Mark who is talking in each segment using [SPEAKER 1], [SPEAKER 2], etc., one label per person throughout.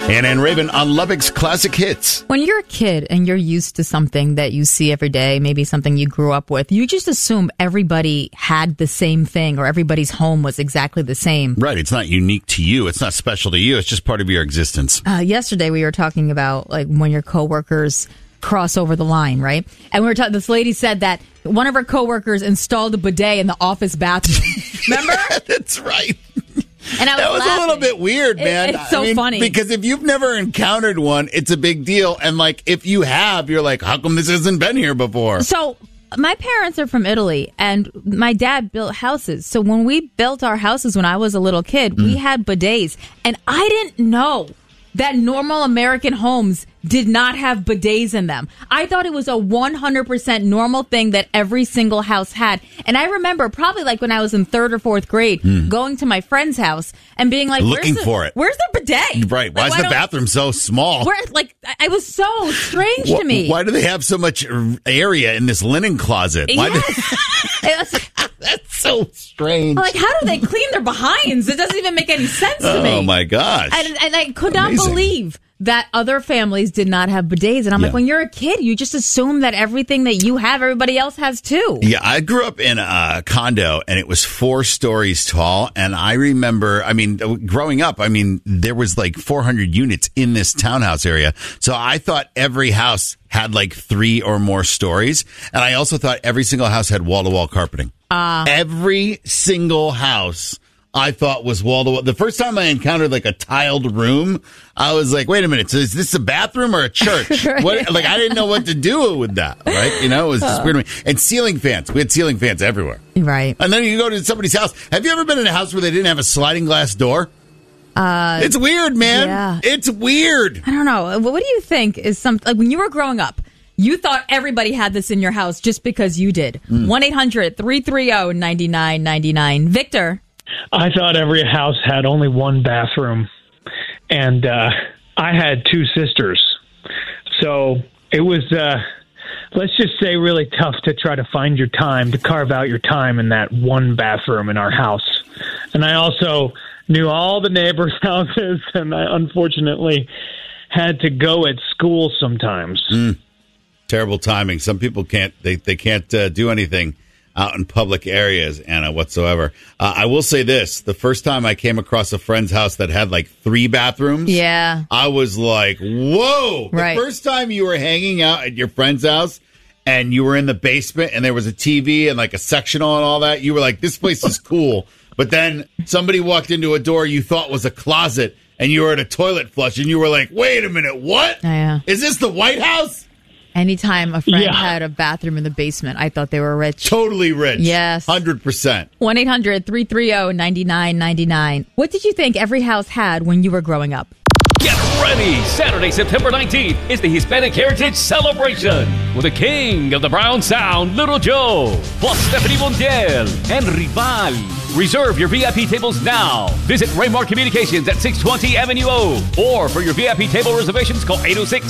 [SPEAKER 1] Anna and Raven on Lubbock's Classic Hits.
[SPEAKER 2] When you're a kid and you're used to something that you see every day, maybe something you grew up with, you just assume everybody had the same thing or everybody's home was exactly the same.
[SPEAKER 1] Right. It's not unique to you. It's not special to you. It's just part of your existence.
[SPEAKER 2] Yesterday we were talking about like when your coworkers cross over the line, right? And we were talking. This lady said that one of her coworkers installed a bidet in the office bathroom. Remember?
[SPEAKER 1] That's right.
[SPEAKER 2] And I was
[SPEAKER 1] that was
[SPEAKER 2] laughing.
[SPEAKER 1] a little bit weird, man.
[SPEAKER 2] It's so funny.
[SPEAKER 1] Because if you've never encountered one, it's a big deal. And like, if you have, you're like, how come this hasn't been here before?
[SPEAKER 2] So my parents are from Italy, and my dad built houses. So when we built our houses when I was a little kid, we had bidets. And I didn't know that normal American homes did not have bidets in them. I thought it was a 100% normal thing that every single house had. And I remember probably like when I was in 3rd or 4th grade, going to my friend's house and being like,
[SPEAKER 1] looking for it.
[SPEAKER 2] Where's the bidet?
[SPEAKER 1] Right. Why
[SPEAKER 2] Like,
[SPEAKER 1] is the bathroom so small?
[SPEAKER 2] It was so strange to me.
[SPEAKER 1] Why do they have so much area in this linen closet? That's so strange.
[SPEAKER 2] Like, how do they clean their behinds? It doesn't even make any sense to me.
[SPEAKER 1] Oh, my gosh.
[SPEAKER 2] And I could not believe that other families did not have bidets. And I'm like, when you're a kid, you just assume that everything that you have, everybody else has too.
[SPEAKER 1] Yeah, I grew up in a condo, and it was 4 stories tall. And I remember, growing up, there was like 400 units in this townhouse area. So I thought every house had like 3 or more stories. And I also thought every single house had wall-to-wall carpeting. Every single house I thought was wall-to-wall. The first time I encountered like a tiled room, I was like, wait a minute, so is this a bathroom or a church? What? Like, I didn't know what to do with that, right? You know, it was just weird to me. And ceiling fans. We had ceiling fans everywhere.
[SPEAKER 2] Right.
[SPEAKER 1] And then you go to somebody's house. Have you ever been in a house where they didn't have a sliding glass door? It's weird, man.
[SPEAKER 2] Yeah.
[SPEAKER 1] It's weird.
[SPEAKER 2] I don't know. What do you think is like when you were growing up, you thought everybody had this in your house just because you did? 1-800-330-9999. Victor.
[SPEAKER 3] I thought every house had only one bathroom, and I had 2 sisters. So it was, let's just say, really tough to try to find your time, to carve out your time in that one bathroom in our house. And I also knew all the neighbors' houses, and I unfortunately had to go at school sometimes.
[SPEAKER 1] Terrible timing. Some people can't, they can't do anything out in public areas, Anna, whatsoever. I will say this. The first time I came across a friend's house that had like 3 bathrooms, I was like, whoa.
[SPEAKER 2] Right.
[SPEAKER 1] The first time you were hanging out at your friend's house and you were in the basement and there was a TV and like a sectional and all that, you were like, this place is cool. But then somebody walked into a door you thought was a closet and you were at a toilet flush and you were like, wait a minute, what?
[SPEAKER 2] Yeah.
[SPEAKER 1] Is this the White House?
[SPEAKER 2] Anytime a friend had a bathroom in the basement, I thought they were rich.
[SPEAKER 1] Totally rich.
[SPEAKER 2] Yes.
[SPEAKER 1] 100%.
[SPEAKER 2] 1-800-330-9999. What did you think every house had when you were growing up?
[SPEAKER 4] Get ready! Saturday, September 19th is the Hispanic Heritage Celebration with the king of the Brown Sound, Little Joe, plus Stephanie Montiel and Rival. Reserve your VIP tables now. Visit Raymar Communications at 620 Avenue O. Or for your VIP table reservations, call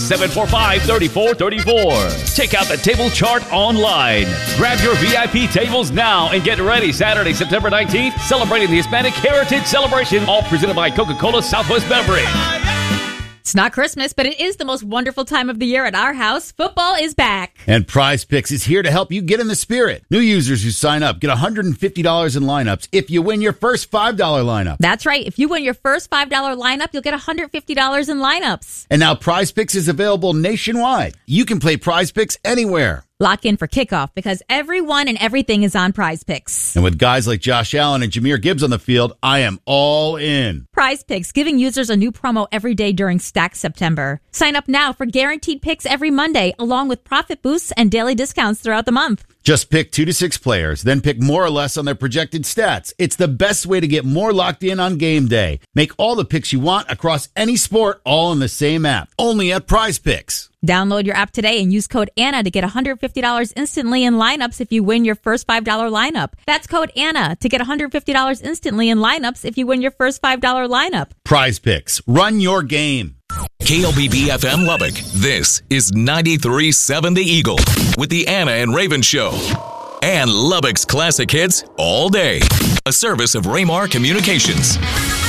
[SPEAKER 4] 806-745-3434. Check out the table chart online. Grab your VIP tables now and get ready Saturday, September 19th, celebrating the Hispanic Heritage Celebration, all presented by Coca-Cola Southwest Beverage.
[SPEAKER 2] It's not Christmas, but it is the most wonderful time of the year at our house. Football is back.
[SPEAKER 1] And Prize Picks is here to help you get in the spirit. New users who sign up get $150 in lineups if you win your first $5 lineup.
[SPEAKER 2] That's right. If you win your first $5 lineup, you'll get $150 in lineups.
[SPEAKER 1] And now Prize Picks is available nationwide. You can play Prize Picks anywhere.
[SPEAKER 2] Lock in for kickoff because everyone and everything is on Prize Picks.
[SPEAKER 1] And with guys like Josh Allen and Jahmyr Gibbs on the field, I am all in.
[SPEAKER 2] Prize Picks, giving users a new promo every day during Stack September. Sign up now for guaranteed picks every Monday, along with profit boosts and daily discounts throughout the month.
[SPEAKER 1] Just pick 2 to 6 players, then pick more or less on their projected stats. It's the best way to get more locked in on game day. Make all the picks you want across any sport, all in the same app. Only at Prize Picks.
[SPEAKER 2] Download your app today and use code ANNA to get $150 instantly in lineups if you win your first $5 lineup. That's code ANNA to get $150 instantly in lineups if you win your first $5 lineup.
[SPEAKER 1] Prize Picks. Run your game.
[SPEAKER 5] KLBB FM Lubbock. This is 93.7 The Eagle with the Anna and Raven Show. And Lubbock's classic hits all day. A service of Raymar Communications.